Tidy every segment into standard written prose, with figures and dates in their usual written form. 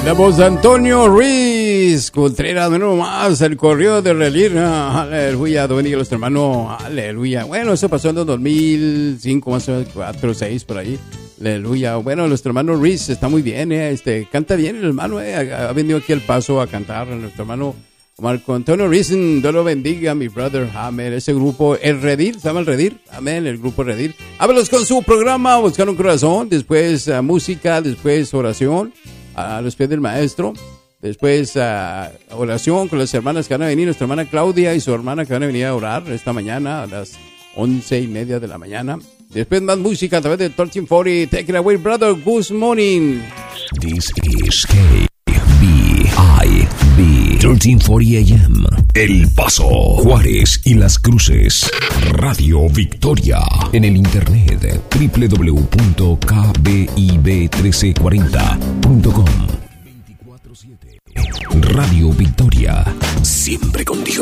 Tenemos a Antonio Ruiz Contreras, de nuevo más, el correo de Relir. Aleluya, bendiga a nuestro hermano. Aleluya. Bueno, eso pasó en el 2005, más o menos 4 o 6 por ahí. Aleluya. Bueno, nuestro hermano Ruiz está muy bien, canta bien el hermano, ha venido aquí al Paso a cantar. Nuestro hermano Marco Antonio Ruiz, Dios lo bendiga, mi brother. Amén. Ese grupo, el Redir, ¿se llama el Redir? Amén, el grupo Redir. Háblanos con su programa, Buscar un Corazón, después música, después oración a los pies del maestro, después oración con las hermanas que van a venir, nuestra hermana Claudia y su hermana que van a venir a orar esta mañana a las 11:30 de la mañana. Después más música a través de 1340. Take it away, brother. Good morning. This is KBIB 1340 AM. El Paso, Juárez y Las Cruces. Radio Victoria. En el internet www.kbib1340.com. 24/7. Radio Victoria. Siempre contigo.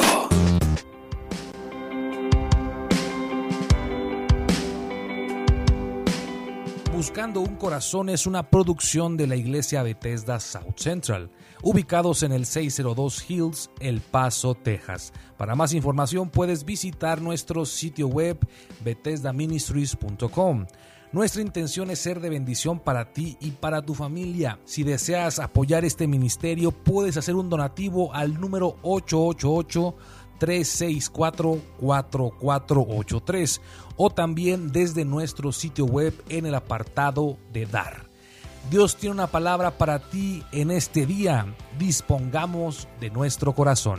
Buscando un Corazón es una producción de la Iglesia Bethesda South Central, ubicados en el 602 Hills, El Paso, Texas. Para más información puedes visitar nuestro sitio web bethesdaministries.com. Nuestra intención es ser de bendición para ti y para tu familia. Si deseas apoyar este ministerio, puedes hacer un donativo al número 888-364-4483 o también desde nuestro sitio web en el apartado de Dar. Dios tiene una palabra para ti en este día. Dispongamos de nuestro corazón.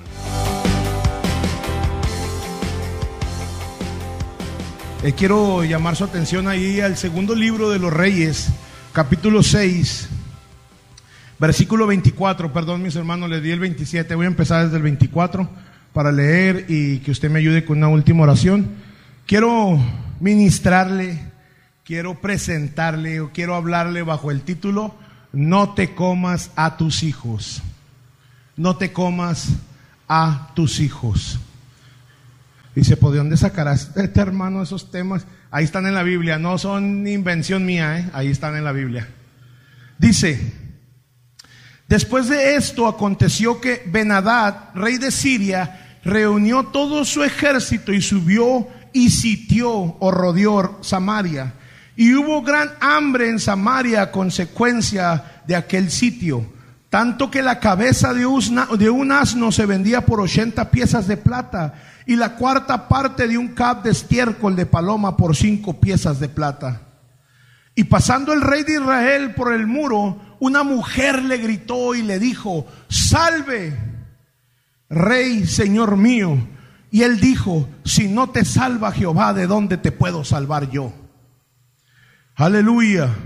Quiero llamar su atención ahí al segundo libro de los Reyes, capítulo 6, versículo 24. Perdón, mis hermanos, les di el 27. Voy a empezar desde el 24 para leer y que usted me ayude con una última oración. Quiero ministrarle, quiero presentarle o quiero hablarle bajo el título: No te comas a tus hijos. No te comas a tus hijos. Dice, ¿por dónde sacarás, hermano, esos temas? Ahí están en la Biblia, no son invención mía, ahí están en la Biblia. Dice, después de esto aconteció que Ben-Hadad, rey de Siria, reunió todo su ejército y subió y sitió o rodeó Samaria. Y hubo gran hambre en Samaria a consecuencia de aquel sitio, tanto que la cabeza de un asno se vendía por 80 piezas de plata, y la cuarta parte de un cab de estiércol de paloma por 5 piezas de plata. Y pasando el rey de Israel por el muro, una mujer le gritó y le dijo: salve, rey, señor mío. Y él dijo: si no te salva Jehová, ¿de dónde te puedo salvar yo? Aleluya.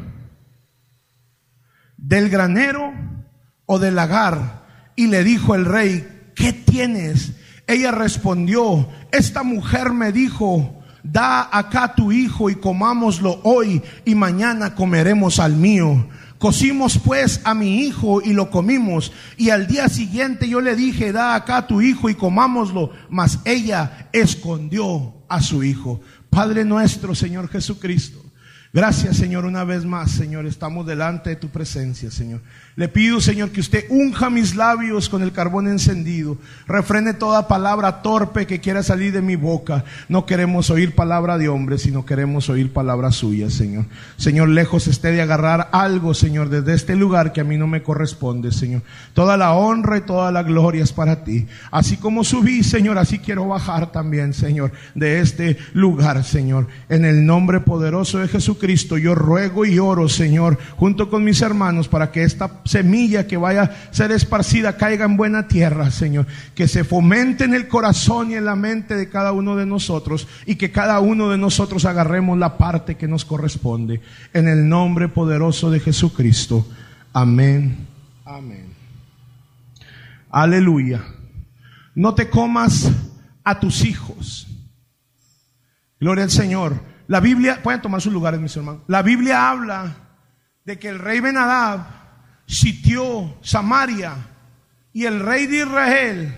¿Del granero o del lagar? Y le dijo el rey: ¿qué tienes? Ella respondió: esta mujer me dijo: da acá tu hijo y comámoslo hoy, y mañana comeremos al mío. Cocimos pues a mi hijo y lo comimos, y al día siguiente yo le dije: da acá tu hijo y comámoslo, mas ella escondió a su hijo. Padre nuestro, Señor Jesucristo, gracias, Señor, una vez más, Señor, estamos delante de tu presencia, Señor. Le pido, Señor, que usted unja mis labios con el carbón encendido, refrene toda palabra torpe que quiera salir de mi boca. No queremos oír palabra de hombre, sino queremos oír palabra suya, Señor. Señor, lejos esté de agarrar algo, Señor, desde este lugar que a mí no me corresponde, Señor. Toda la honra y toda la gloria es para ti. Así como subí, Señor, así quiero bajar también, Señor, de este lugar, Señor. En el nombre poderoso de Jesucristo, yo ruego y oro, Señor, junto con mis hermanos, para que esta semilla que vaya a ser esparcida caiga en buena tierra, Señor, que se fomente en el corazón y en la mente de cada uno de nosotros, y que cada uno de nosotros agarremos la parte que nos corresponde, en el nombre poderoso de Jesucristo. Amén. Amén. Aleluya. No te comas a tus hijos. Gloria al Señor. La Biblia, pueden tomar sus lugares, mis hermanos. La Biblia habla de que el rey Ben-Hadad sitió Samaria, y el rey de Israel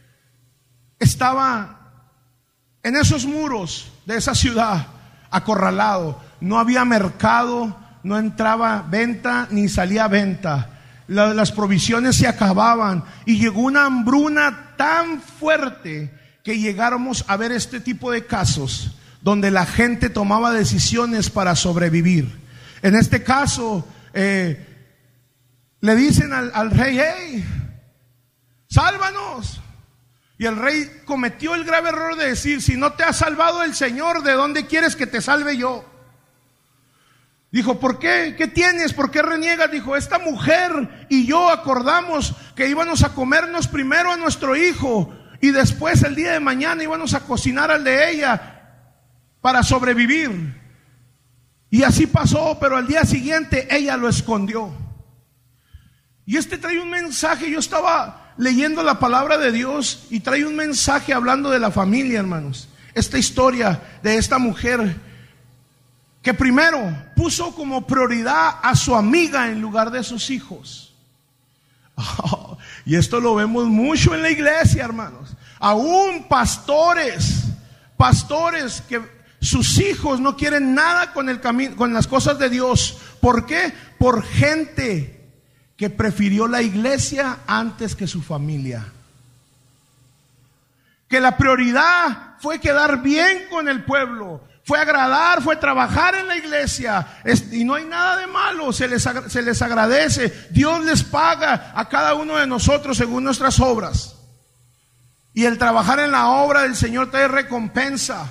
estaba en esos muros de esa ciudad acorralado. No había mercado, no entraba venta ni salía venta. las provisiones se acababan y llegó una hambruna tan fuerte que llegáramos a ver este tipo de casos donde la gente tomaba decisiones para sobrevivir. En este caso, le dicen al rey: hey, sálvanos. Y el rey cometió el grave error de decir: si no te ha salvado el Señor, ¿de dónde quieres que te salve yo? Dijo: ¿por qué? ¿Qué tienes? ¿Por qué reniegas? Dijo: esta mujer y yo acordamos que íbamos a comernos primero a nuestro hijo y después el día de mañana íbamos a cocinar al de ella para sobrevivir. Y así pasó, pero al día siguiente ella lo escondió. Y trae un mensaje. Yo estaba leyendo la palabra de Dios y trae un mensaje hablando de la familia, hermanos. Esta historia de esta mujer que primero puso como prioridad a su amiga en lugar de sus hijos. Y esto lo vemos mucho en la iglesia, hermanos. Aún pastores que sus hijos no quieren nada con el camino, con las cosas de Dios. ¿Por qué? Por gente que prefirió la iglesia antes que su familia. Que la prioridad fue quedar bien con el pueblo, fue agradar, fue trabajar en la iglesia. Y no hay nada de malo, se les agradece. Dios les paga a cada uno de nosotros según nuestras obras. Y el trabajar en la obra del Señor trae recompensa.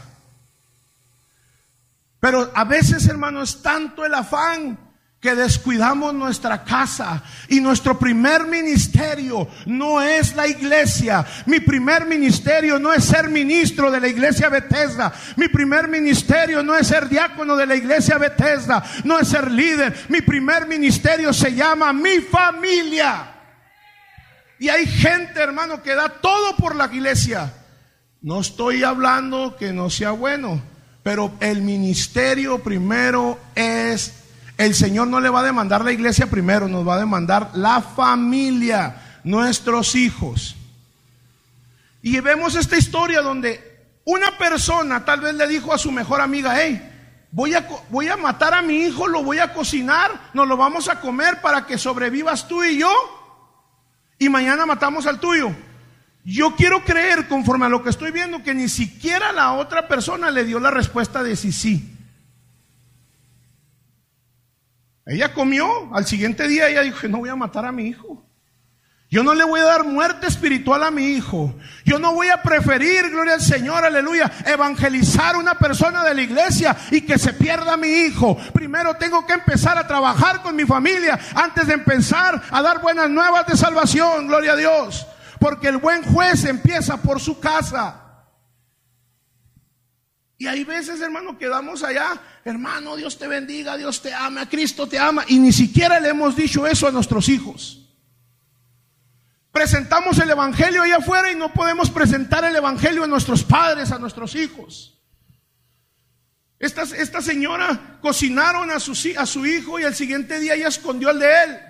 Pero a veces, hermano, es tanto el afán que descuidamos nuestra casa. Y nuestro primer ministerio no es la iglesia. Mi primer ministerio no es ser ministro de la iglesia Bethesda. Mi primer ministerio no es ser diácono de la iglesia Bethesda. No es ser líder. Mi primer ministerio se llama mi familia. Y hay gente, hermano, que da todo por la iglesia. No estoy hablando que no sea bueno, pero el ministerio primero es... El Señor no le va a demandar la iglesia primero, nos va a demandar la familia, nuestros hijos. Y vemos esta historia donde una persona tal vez le dijo a su mejor amiga: hey, voy a matar a mi hijo, lo voy a cocinar, nos lo vamos a comer para que sobrevivas tú y yo, y mañana matamos al tuyo. Yo quiero creer, conforme a lo que estoy viendo, que ni siquiera la otra persona le dio la respuesta de sí. Ella comió, al siguiente día ella dijo: no voy a matar a mi hijo. Yo no le voy a dar muerte espiritual a mi hijo. Yo no voy a preferir, gloria al Señor, aleluya, evangelizar a una persona de la iglesia y que se pierda mi hijo. Primero tengo que empezar a trabajar con mi familia antes de empezar a dar buenas nuevas de salvación, gloria a Dios. Porque el buen juez empieza por su casa. Y hay veces, hermano, quedamos allá: hermano, Dios te bendiga, Dios te ama, Cristo te ama, y ni siquiera le hemos dicho eso a nuestros hijos. Presentamos el evangelio allá afuera y no podemos presentar el evangelio a nuestros padres, a nuestros hijos. Esta señora cocinaron a su hijo y al siguiente día ella escondió al de él.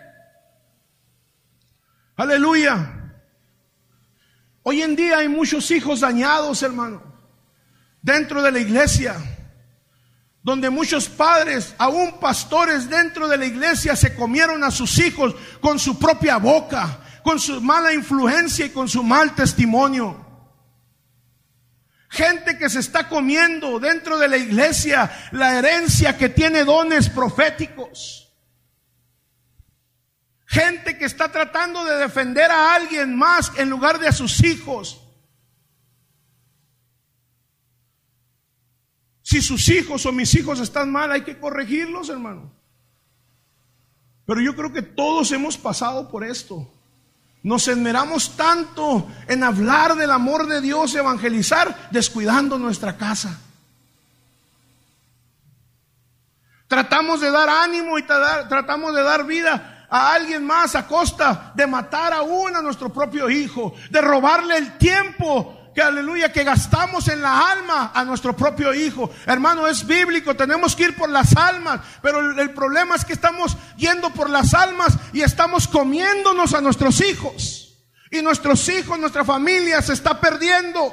Aleluya. Hoy en día hay muchos hijos dañados, hermano, dentro de la iglesia, donde muchos padres, aún pastores dentro de la iglesia, se comieron a sus hijos con su propia boca, con su mala influencia y con su mal testimonio. Gente que se está comiendo dentro de la iglesia la herencia que tiene dones proféticos. Gente que está tratando de defender a alguien más en lugar de a sus hijos. Si sus hijos o mis hijos están mal, hay que corregirlos, hermano. Pero yo creo que todos hemos pasado por esto. Nos esmeramos tanto en hablar del amor de Dios, evangelizar, descuidando nuestra casa. Tratamos de dar ánimo y tratamos de dar vida a alguien más a costa de matar aún a nuestro propio hijo, de robarle el tiempo que, aleluya, que gastamos en la alma a nuestro propio hijo. Hermano, es bíblico, tenemos que ir por las almas, pero el problema es que estamos yendo por las almas y estamos comiéndonos a nuestros hijos, y nuestros hijos, nuestra familia se está perdiendo.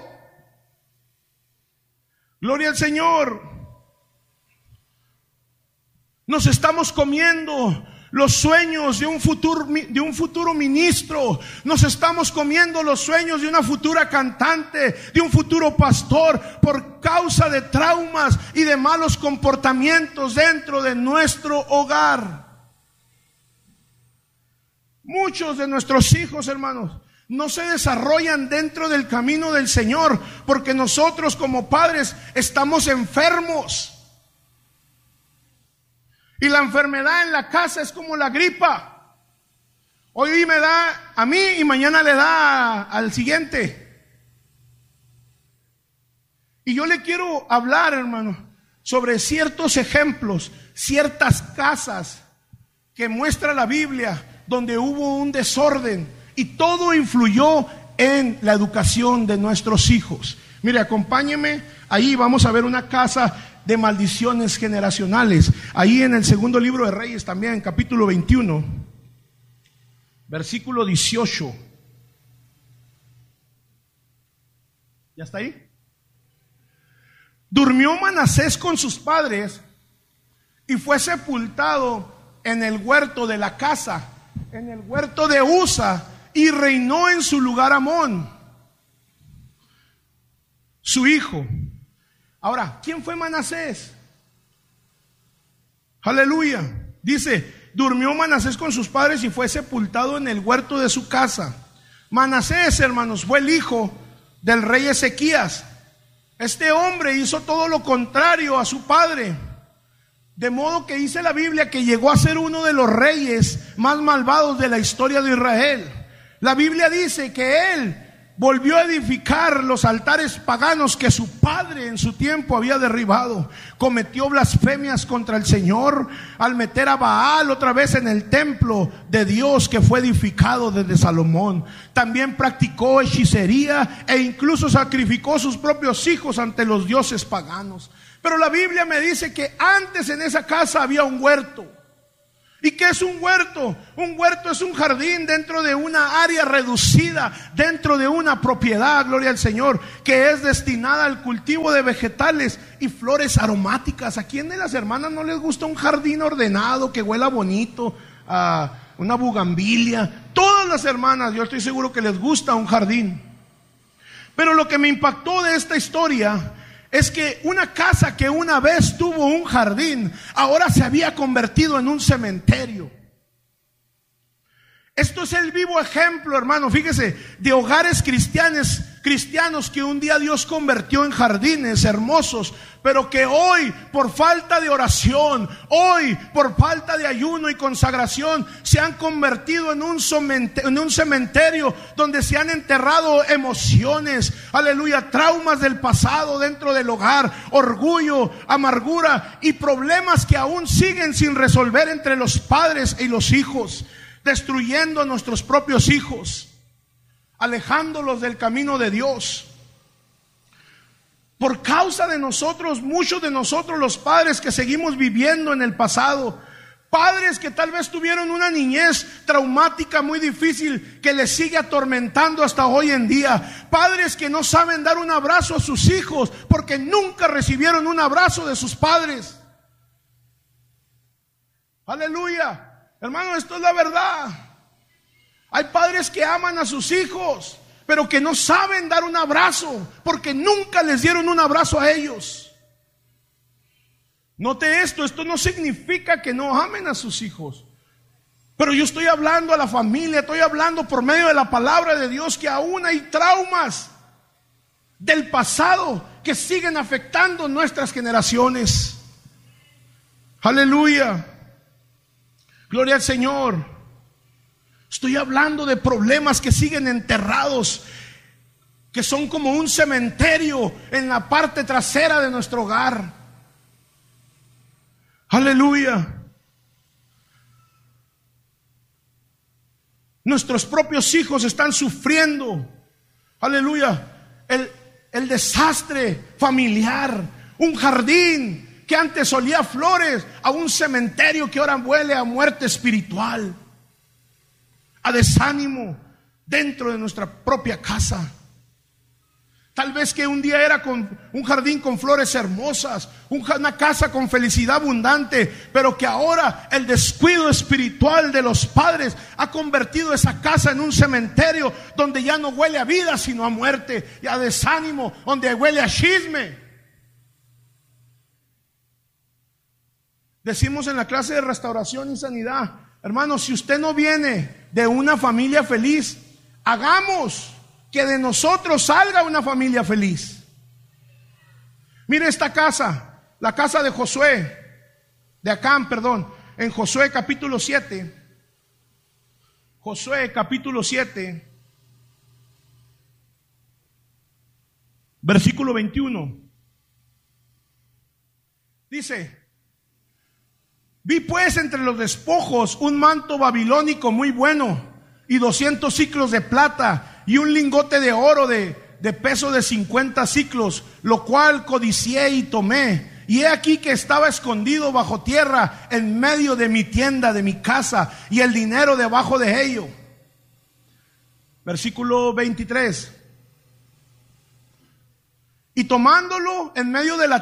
Gloria al Señor. Nos estamos comiendo los sueños de un futuro ministro. Nos estamos comiendo los sueños de una futura cantante, de un futuro pastor, por causa de traumas y de malos comportamientos dentro de nuestro hogar. Muchos de nuestros hijos, hermanos, no se desarrollan dentro del camino del Señor porque nosotros como padres estamos enfermos. Y la enfermedad en la casa es como la gripa. Hoy me da a mí y mañana le da al siguiente. Y yo le quiero hablar, hermano, sobre ciertos ejemplos, ciertas casas que muestra la Biblia donde hubo un desorden y todo influyó en la educación de nuestros hijos. Mire, acompáñeme, ahí vamos a ver una casa de maldiciones generacionales. Ahí en el segundo libro de Reyes también, capítulo 21, versículo 18. ¿Ya está ahí? Durmió Manasés con sus padres y fue sepultado en el huerto de la casa, en el huerto de Usa, y reinó en su lugar Amón, su hijo. Ahora, ¿quién fue Manasés? Aleluya. Dice, durmió Manasés con sus padres y fue sepultado en el huerto de su casa. Manasés, hermanos, fue el hijo del rey Ezequías. Este hombre hizo todo lo contrario a su padre, de modo que dice la Biblia que llegó a ser uno de los reyes más malvados de la historia de Israel. La Biblia dice que él volvió a edificar los altares paganos que su padre en su tiempo había derribado. Cometió blasfemias contra el Señor al meter a Baal otra vez en el templo de Dios que fue edificado desde Salomón. También practicó hechicería e incluso sacrificó sus propios hijos ante los dioses paganos. Pero la Biblia me dice que antes en esa casa había un huerto. ¿Y qué es un huerto? Un huerto es un jardín dentro de una área reducida, dentro de una propiedad, gloria al Señor, que es destinada al cultivo de vegetales y flores aromáticas. ¿A quién de las hermanas no les gusta un jardín ordenado, que huela bonito, una bugambilia? Todas las hermanas, yo estoy seguro que les gusta un jardín. Pero lo que me impactó de esta historia es que una casa que una vez tuvo un jardín, ahora se había convertido en un cementerio. Esto es el vivo ejemplo, hermano, fíjese, de hogares cristianos que un día Dios convirtió en jardines hermosos, pero que hoy, por falta de oración, hoy, por falta de ayuno y consagración, se han convertido en un cementerio donde se han enterrado emociones, aleluya, traumas del pasado dentro del hogar, orgullo, amargura y problemas que aún siguen sin resolver entre los padres y los hijos, destruyendo a nuestros propios hijos, alejándolos del camino de Dios. Por causa de nosotros, muchos de nosotros los padres que seguimos viviendo en el pasado, padres que tal vez tuvieron una niñez traumática muy difícil que les sigue atormentando hasta hoy en día, padres que no saben dar un abrazo a sus hijos porque nunca recibieron un abrazo de sus padres. Aleluya. Hermano, esto es la verdad. Hay padres que aman a sus hijos, pero que no saben dar un abrazo porque nunca les dieron un abrazo a ellos. Note esto no significa que no amen a sus hijos, pero yo estoy hablando a la familia, estoy hablando por medio de la palabra de Dios que aún hay traumas del pasado que siguen afectando nuestras generaciones. Aleluya. Gloria al Señor. Estoy hablando de problemas que siguen enterrados, que son como un cementerio en la parte trasera de nuestro hogar. Aleluya. Nuestros propios hijos están sufriendo, aleluya, el desastre familiar. Un jardín que antes olía flores, a un cementerio que ahora huele a muerte espiritual, a desánimo dentro de nuestra propia casa. Tal vez que un día era con un jardín con flores hermosas, una casa con felicidad abundante, pero que ahora el descuido espiritual de los padres ha convertido esa casa en un cementerio donde ya no huele a vida sino a muerte y a desánimo, donde huele a chisme. Decimos en la clase de restauración y sanidad, hermanos, si usted no viene de una familia feliz, hagamos que de nosotros salga una familia feliz. Mire esta casa, la casa de Josué, de Acán, perdón, en Josué capítulo 7. Josué capítulo 7, versículo 21. Dice: vi pues entre los despojos un manto babilónico muy bueno y 200 siclos de plata y un lingote de oro de peso de 50 siclos, lo cual codicié y tomé. Y he aquí que estaba escondido bajo tierra en medio de mi tienda, de mi casa, y el dinero debajo de ello. Versículo 23. Y tomándolo de en medio de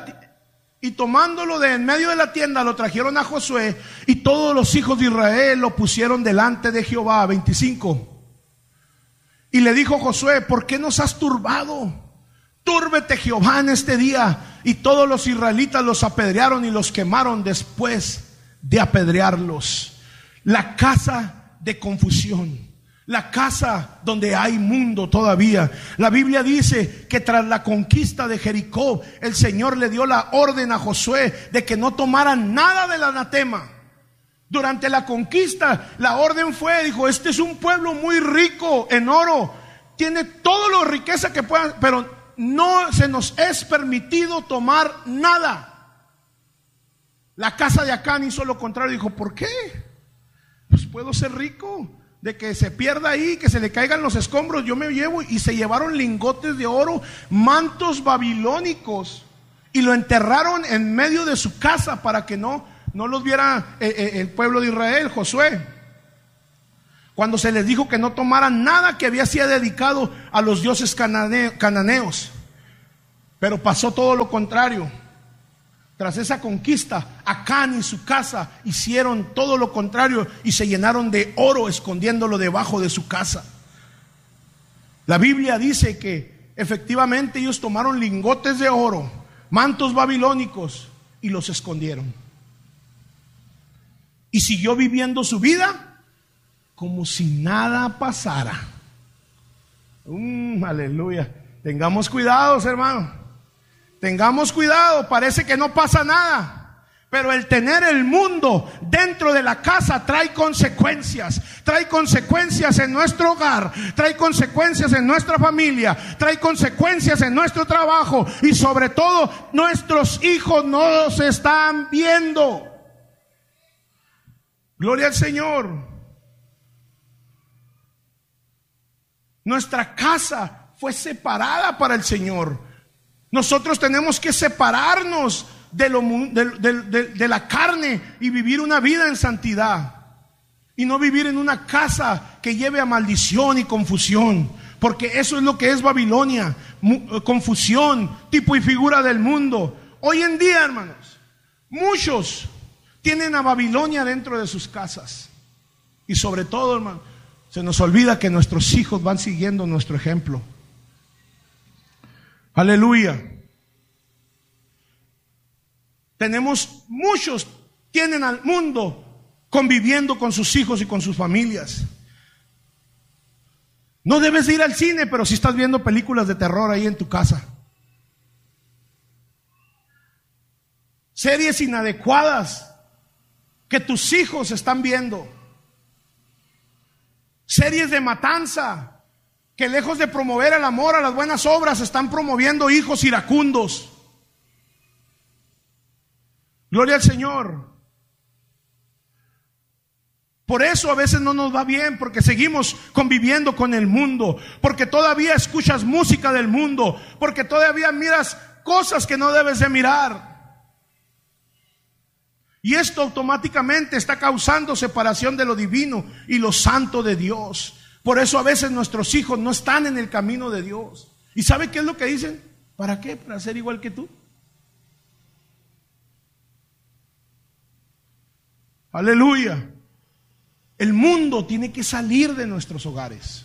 la tienda, lo trajeron a Josué, y todos los hijos de Israel lo pusieron delante de Jehová. 25. Y le dijo Josué: ¿por qué nos has turbado? Túrbete Jehová en este día. Y todos los israelitas los apedrearon y los quemaron después de apedrearlos. La casa de confusión, la casa donde hay mundo todavía. La Biblia dice que tras la conquista de Jericó, el Señor le dio la orden a Josué de que no tomaran nada del anatema. Durante la conquista, la orden fue, dijo: este es un pueblo muy rico en oro, tiene toda la riqueza que puedan, pero no se nos es permitido tomar nada. La casa de Acán hizo lo contrario, dijo: ¿por qué? Pues puedo ser rico, de que se pierda ahí, que se le caigan los escombros, yo me llevo. Y se llevaron lingotes de oro, mantos babilónicos, y lo enterraron en medio de su casa para que no los viera el pueblo de Israel. Josué, cuando se les dijo que no tomaran nada que había sido dedicado a los dioses cananeos, pero pasó todo lo contrario. Tras esa conquista, Acán y su casa hicieron todo lo contrario y se llenaron de oro, escondiéndolo debajo de su casa. La Biblia dice que efectivamente ellos tomaron lingotes de oro, mantos babilónicos, y los escondieron. Y siguió viviendo su vida como si nada pasara. Aleluya. Tengamos cuidado, hermano. Tengamos cuidado. Parece que no pasa nada, pero el tener el mundo dentro de la casa trae consecuencias. Trae consecuencias en nuestro hogar, trae consecuencias en nuestra familia, trae consecuencias en nuestro trabajo, y sobre todo nuestros hijos no se están viendo. Gloria al Señor. Nuestra casa fue separada para el Señor. Nosotros tenemos que separarnos de la carne y vivir una vida en santidad, y no vivir en una casa que lleve a maldición y confusión, porque eso es lo que es Babilonia, confusión, tipo y figura del mundo. Hoy en día, hermanos, muchos tienen a Babilonia dentro de sus casas, y sobre todo, hermano, se nos olvida que nuestros hijos van siguiendo nuestro ejemplo. Aleluya. Muchos tienen al mundo conviviendo con sus hijos y con sus familias. No debes ir al cine, pero si estás viendo películas de terror ahí en tu casa. Series inadecuadas que tus hijos están viendo. Series de matanza que, lejos de promover el amor a las buenas obras, están promoviendo hijos iracundos. Gloria al Señor. Por eso a veces no nos va bien, porque seguimos conviviendo con el mundo, porque todavía escuchas música del mundo, porque todavía miras cosas que no debes de mirar. Y esto automáticamente está causando separación de lo divino y lo santo de Dios. Por eso a veces nuestros hijos no están en el camino de Dios. ¿Y sabe qué es lo que dicen? ¿Para qué? ¿Para ser igual que tú? Aleluya. El mundo tiene que salir de nuestros hogares.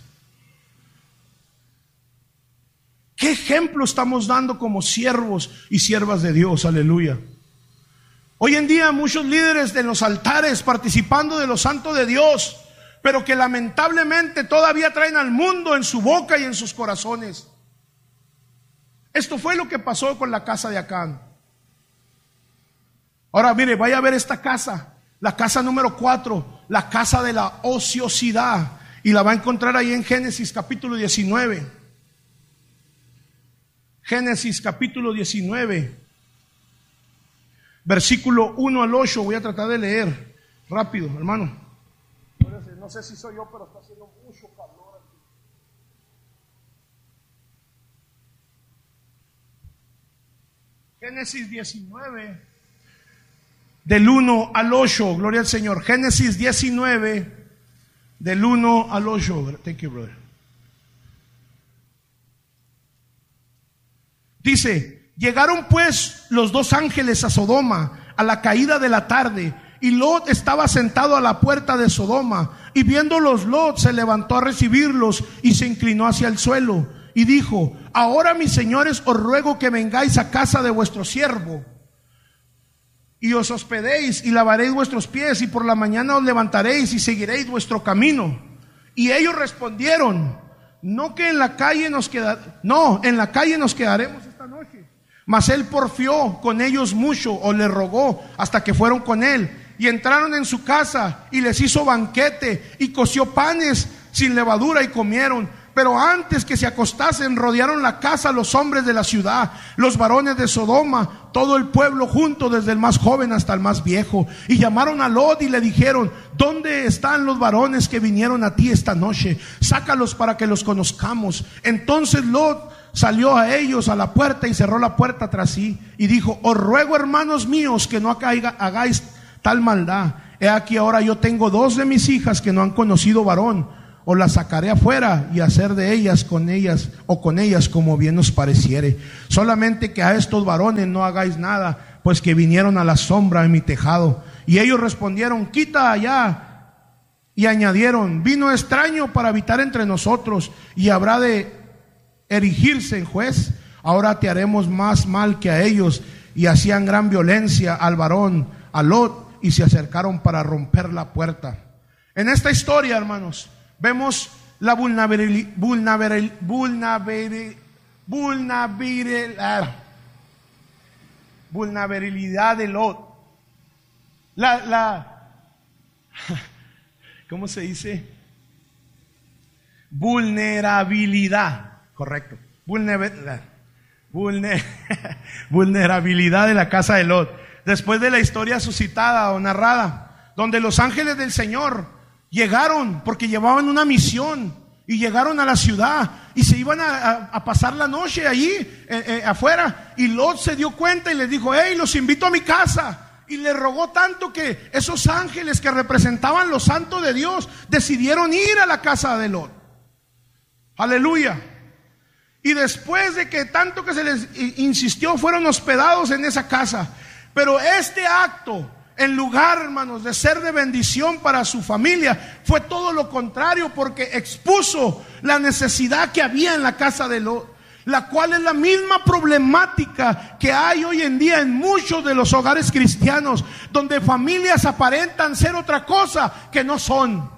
¿Qué ejemplo estamos dando como siervos y siervas de Dios? Aleluya. Hoy en día muchos líderes de los altares participando de lo santo de Dios, pero que lamentablemente todavía traen al mundo en su boca y en sus corazones. Esto fue lo que pasó con la casa de Acán. Ahora mire, vaya a ver esta casa, la casa número 4, la casa de la ociosidad, y la va a encontrar ahí en Génesis capítulo 19. Génesis capítulo 19, versículo 1 al 8. Voy a tratar de leer rápido, hermano. No sé si soy yo, pero está haciendo mucho calor aquí. Génesis 19, del 1 al 8. Gloria al Señor. Génesis 19, del 1 al 8. Thank you, brother. Dice: llegaron pues los dos ángeles a Sodoma a la caída de la tarde, y Lot estaba sentado a la puerta de Sodoma, y viéndolos Lot se levantó a recibirlos y se inclinó hacia el suelo y dijo: ahora mis señores, os ruego que vengáis a casa de vuestro siervo y os hospedéis y lavaréis vuestros pies, y por la mañana os levantaréis y seguiréis vuestro camino. Y ellos respondieron: en la calle nos quedaremos esta noche. Mas él porfió con ellos mucho, o le rogó, hasta que fueron con él, y entraron en su casa, y les hizo banquete, y coció panes sin levadura, y comieron. Pero antes que se acostasen, rodearon la casa los hombres de la ciudad, los varones de Sodoma, todo el pueblo junto, desde el más joven hasta el más viejo. Y llamaron a Lot y le dijeron: ¿dónde están los varones que vinieron a ti esta noche? Sácalos para que los conozcamos. Entonces Lot salió a ellos a la puerta y cerró la puerta tras sí, y dijo: os ruego, hermanos míos, que no hagáis tal maldad. He aquí ahora yo tengo 2 de mis hijas que no han conocido varón. O las sacaré afuera y hacer de ellas con ellas como bien os pareciere. Solamente que a estos varones no hagáis nada, pues que vinieron a la sombra de mi tejado. Y ellos respondieron: quita allá. Y añadieron: vino extraño para habitar entre nosotros, y habrá de erigirse en juez. Ahora te haremos más mal que a ellos. Y hacían gran violencia al varón, a Lot, y se acercaron para romper la puerta. En esta historia, hermanos, vemos la vulnerabilidad de Lot. ¿Cómo se dice? Vulnerabilidad, correcto. Vulnerabilidad de la casa de Lot. Después de la historia suscitada o narrada, donde los ángeles del Señor llegaron porque llevaban una misión, y llegaron a la ciudad y se iban a pasar la noche allí afuera, y Lot se dio cuenta y les dijo: hey, los invito a mi casa. Y le rogó tanto que esos ángeles que representaban lo santo de Dios decidieron ir a la casa de Lot. Aleluya. Y después de que tanto que se les insistió, fueron hospedados en esa casa. Pero este acto, en lugar, hermanos, de ser de bendición para su familia, fue todo lo contrario, porque expuso la necesidad que había en la casa de Lot, la cual es la misma problemática que hay hoy en día en muchos de los hogares cristianos, donde familias aparentan ser otra cosa que no son,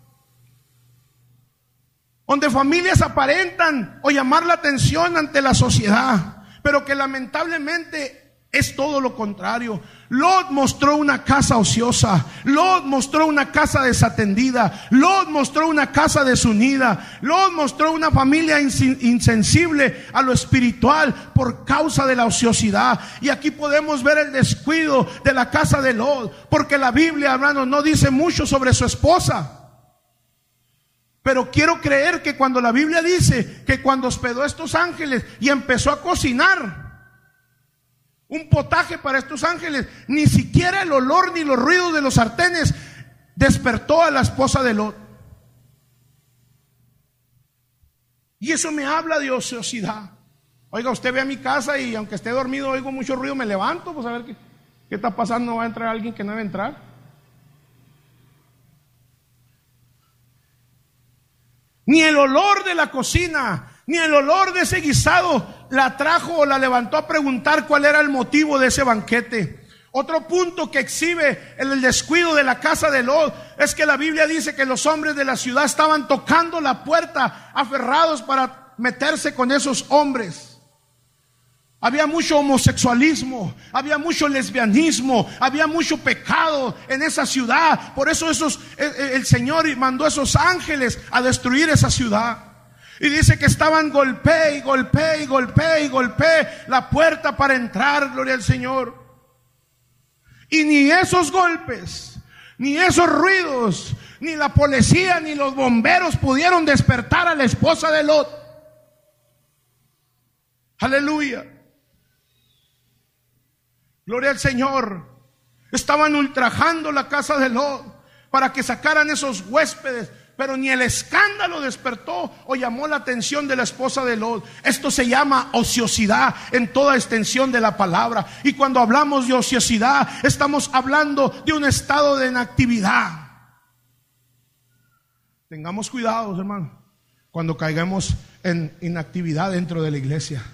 donde familias aparentan o llamar la atención ante la sociedad, pero que lamentablemente es todo lo contrario. Lot mostró una casa ociosa. Lot mostró una casa desatendida. Lot mostró una casa desunida. Lot mostró una familia insensible a lo espiritual por causa de la ociosidad. Y aquí podemos ver el descuido de la casa de Lot, porque la Biblia, hermanos, no dice mucho sobre su esposa. Pero quiero creer que cuando la Biblia dice que cuando hospedó a estos ángeles y empezó a cocinar un potaje para estos ángeles, ni siquiera el olor ni los ruidos de los sartenes despertó a la esposa de Lot. Y eso me habla de ociosidad. Oiga, usted ve a mi casa y aunque esté dormido, oigo mucho ruido, me levanto, pues a ver qué está pasando, va a entrar alguien que no debe entrar. Ni el olor de la cocina, ni el olor de ese guisado la trajo o la levantó a preguntar cuál era el motivo de ese banquete. Otro punto que exhibe el descuido de la casa de Lot es que la Biblia dice que los hombres de la ciudad estaban tocando la puerta, aferrados para meterse con esos hombres. Había mucho homosexualismo, había mucho lesbianismo, había mucho pecado en esa ciudad. Por eso el Señor mandó a esos ángeles a destruir esa ciudad. Y dice que estaban golpee y golpee y golpee y golpee la puerta para entrar, gloria al Señor. Y ni esos golpes, ni esos ruidos, ni la policía, ni los bomberos pudieron despertar a la esposa de Lot. Aleluya. Gloria al Señor. Estaban ultrajando la casa de Lot para que sacaran esos huéspedes, pero ni el escándalo despertó o llamó la atención de la esposa de Lot. Esto se llama ociosidad en toda extensión de la palabra. Y cuando hablamos de ociosidad, estamos hablando de un estado de inactividad. Tengamos cuidado, hermano, cuando caigamos en inactividad dentro de la iglesia.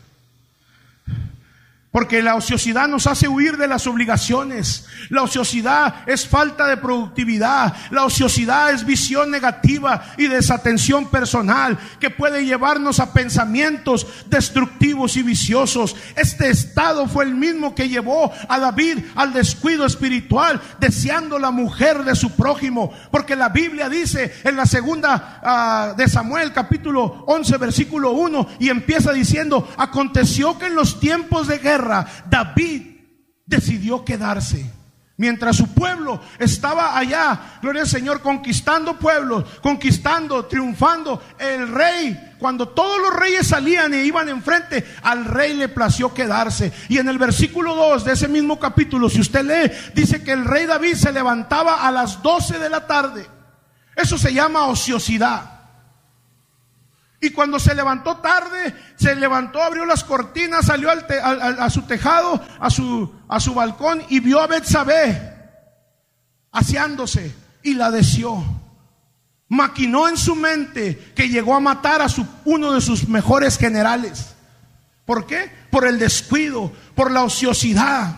Porque la ociosidad nos hace huir de las obligaciones. La ociosidad es falta de productividad. La ociosidad es visión negativa y desatención personal que puede llevarnos a pensamientos destructivos y viciosos. Este estado fue el mismo que llevó a David al descuido espiritual, deseando la mujer de su prójimo. Porque la Biblia dice en la segunda de Samuel, capítulo 11, versículo 1, y empieza diciendo: aconteció que en los tiempos de guerra David decidió quedarse. Mientras su pueblo estaba allá, gloria al Señor, conquistando pueblos, conquistando, triunfando, el rey, cuando todos los reyes salían e iban enfrente, al rey le plació quedarse. Y en el versículo 2 de ese mismo capítulo, si usted lee, dice que el rey David se levantaba a las 12 de la tarde. Eso se llama ociosidad. Y cuando se levantó tarde, se levantó, abrió las cortinas, salió a su tejado, a su balcón, y vio a Betsabé aseándose y la deseó. Maquinó en su mente que llegó a matar a uno de sus mejores generales. ¿Por qué? Por el descuido, por la ociosidad.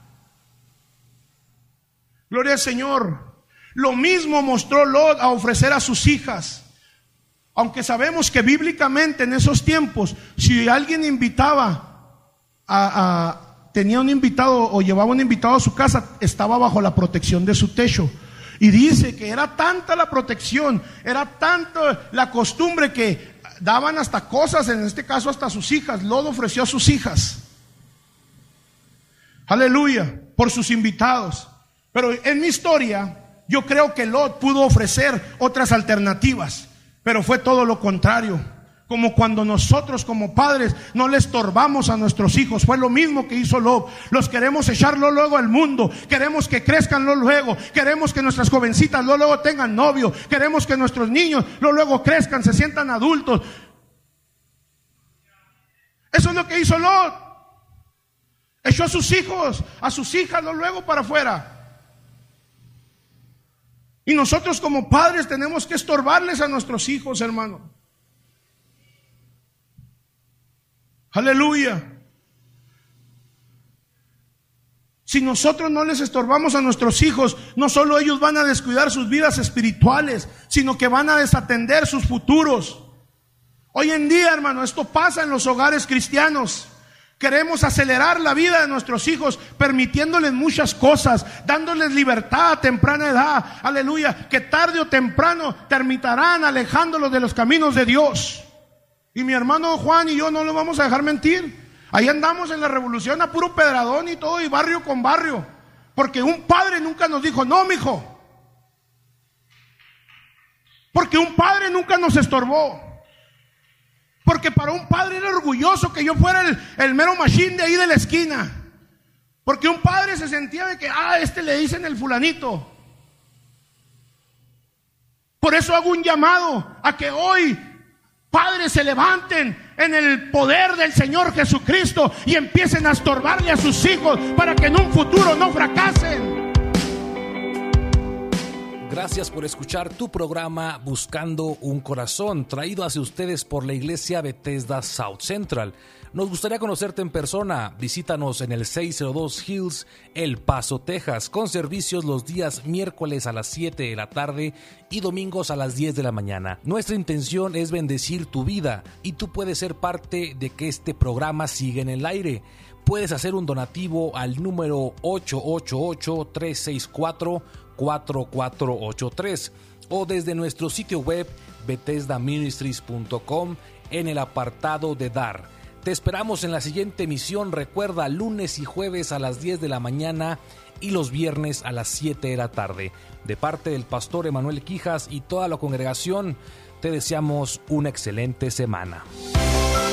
Gloria al Señor. Lo mismo mostró Lot a ofrecer a sus hijas. Aunque sabemos que bíblicamente en esos tiempos, si alguien invitaba tenía un invitado o llevaba un invitado a su casa, estaba bajo la protección de su techo. Y dice que era tanta la protección, era tanta la costumbre que daban hasta cosas, en este caso hasta sus hijas. Lot ofreció a sus hijas. Aleluya, por sus invitados. Pero en mi historia, yo creo que Lot pudo ofrecer otras alternativas. Pero fue todo lo contrario. Como cuando nosotros como padres no le estorbamos a nuestros hijos. Fue lo mismo que hizo Lot. Los queremos echarlo luego al mundo. Queremos que crezcan luego. Queremos que nuestras jovencitas luego tengan novio. Queremos que nuestros niños luego crezcan, se sientan adultos. Eso es lo que hizo Lot. Echó a sus hijos, a sus hijas luego para afuera. Y nosotros como padres tenemos que estorbarles a nuestros hijos, hermano. Aleluya. Si nosotros no les estorbamos a nuestros hijos, no solo ellos van a descuidar sus vidas espirituales, sino que van a desatender sus futuros. Hoy en día, hermano, esto pasa en los hogares cristianos. Queremos acelerar la vida de nuestros hijos, permitiéndoles muchas cosas, dándoles libertad a temprana edad, aleluya, que tarde o temprano terminarán alejándolos de los caminos de Dios. Y mi hermano Juan y yo no lo vamos a dejar mentir. Ahí andamos en la revolución a puro pedradón y todo, y barrio con barrio, porque un padre nunca nos dijo: no, mijo. Porque un padre nunca nos estorbó. Porque para un padre era orgulloso que yo fuera el mero machín de ahí de la esquina. Porque un padre se sentía de que, le dicen el fulanito. Por eso hago un llamado a que hoy Padres se levanten en el poder del Señor Jesucristo y empiecen a estorbarle a sus hijos para que en un futuro no fracasen. Gracias por escuchar tu programa Buscando un Corazón, traído hacia ustedes por la Iglesia Bethesda South Central. Nos gustaría conocerte en persona. Visítanos en el 602 Hills, El Paso, Texas, con servicios los días miércoles a las 7 de la tarde y domingos a las 10 de la mañana. Nuestra intención es bendecir tu vida y tú puedes ser parte de que este programa siga en el aire. Puedes hacer un donativo al número 888-364-4483 o desde nuestro sitio web BethesdaMinistries.com en el apartado de Dar. Te esperamos en la siguiente emisión. Recuerda, lunes y jueves a las 10 de la mañana y los viernes a las 7 de la tarde. De parte del pastor Emanuel Quijas y toda la congregación, te deseamos una excelente semana.